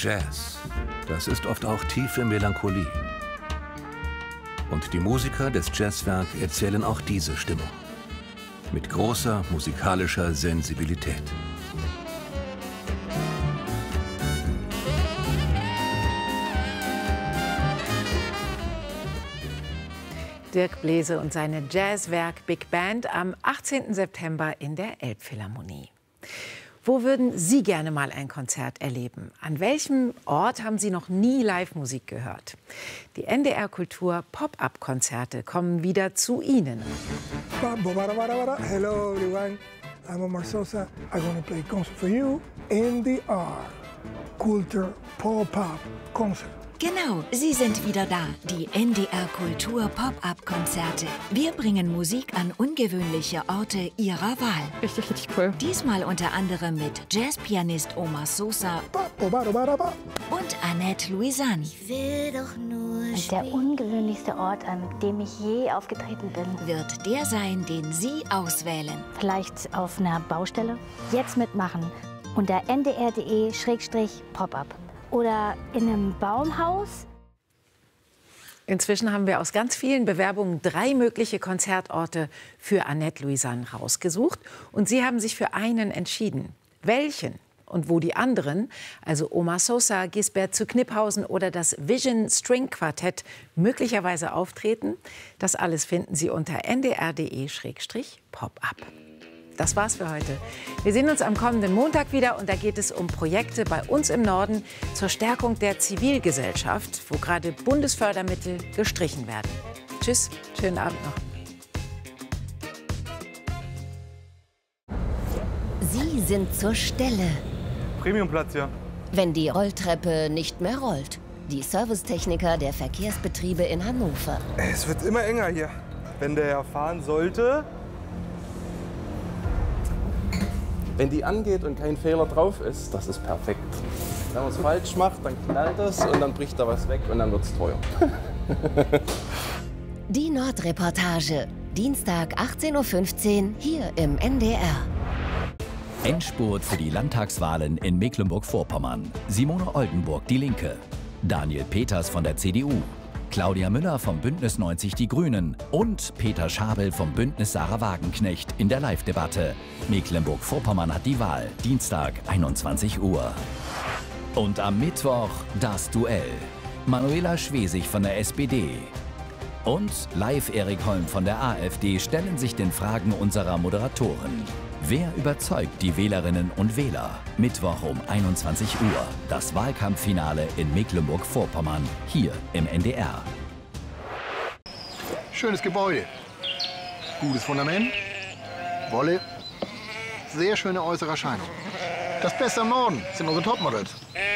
Jazz, das ist oft auch tiefe Melancholie. Und die Musiker des Jazzwerk erzählen auch diese Stimmung. Mit großer musikalischer Sensibilität. Dirk Bläse und seine Jazzwerk Big Band am 18. September in der Elbphilharmonie. Wo würden Sie gerne mal ein Konzert erleben? An welchem Ort haben Sie noch nie Live-Musik gehört? Die NDR Kultur Pop-up-Konzerte kommen wieder zu Ihnen. Hello everyone, I'm Omar Sosa. I'm going to play a concert for you. NDR Kultur Pop-up Concert. Genau, sie sind wieder da, die NDR Kultur Pop-up-Konzerte. Wir bringen Musik an ungewöhnliche Orte Ihrer Wahl. Richtig cool. Diesmal unter anderem mit Jazzpianist Omar Sosa und Annette Louisani. Der ungewöhnlichste Ort, an dem ich je aufgetreten bin. Wird der sein, den Sie auswählen. Vielleicht auf einer Baustelle? Jetzt mitmachen unter ndr.de/pop-up. Oder in einem Baumhaus? Inzwischen haben wir aus ganz vielen Bewerbungen 3 mögliche Konzertorte für Annette Louisani rausgesucht. Und Sie haben sich für einen entschieden. Welchen und wo die anderen, also Omar Sosa, Gisbert zu Kniphausen oder das Vision String Quartett, möglicherweise auftreten, das alles finden Sie unter ndr.de/pop-up. Das war's für heute. Wir sehen uns am kommenden Montag wieder und da geht es um Projekte bei uns im Norden zur Stärkung der Zivilgesellschaft, wo gerade Bundesfördermittel gestrichen werden. Tschüss, schönen Abend noch. Sie sind zur Stelle. Premiumplatz, ja. Wenn die Rolltreppe nicht mehr rollt. Die Servicetechniker der Verkehrsbetriebe in Hannover. Es wird immer enger hier. Wenn der fahren sollte. Wenn die angeht und kein Fehler drauf ist, das ist perfekt. Wenn man es falsch macht, dann knallt es und dann bricht da was weg und dann wird es teuer. Die Nordreportage. Dienstag 18:15 Uhr hier im NDR. Endspurt für die Landtagswahlen in Mecklenburg-Vorpommern. Simone Oldenburg, Die Linke. Daniel Peters von der CDU. Claudia Müller vom Bündnis 90 Die Grünen und Peter Schabel vom Bündnis Sarah Wagenknecht in der Live-Debatte. Mecklenburg-Vorpommern hat die Wahl, Dienstag 21 Uhr. Und am Mittwoch das Duell. Manuela Schwesig von der SPD und Live Erik Holm von der AfD stellen sich den Fragen unserer Moderatoren. Wer überzeugt die Wählerinnen und Wähler? Mittwoch um 21 Uhr. Das Wahlkampffinale in Mecklenburg-Vorpommern. Hier im NDR. Schönes Gebäude. Gutes Fundament. Wolle. Sehr schöne äußere Erscheinung. Das Beste am Norden sind unsere Topmodels.